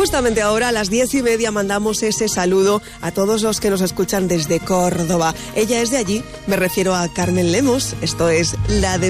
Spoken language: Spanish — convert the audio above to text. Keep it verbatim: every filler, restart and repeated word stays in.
justamente ahora a las diez y media mandamos ese saludo a todos los que nos escuchan desde Córdoba. Ella es de allí, me refiero a Carmen Lemos. Esto es La Desvelada.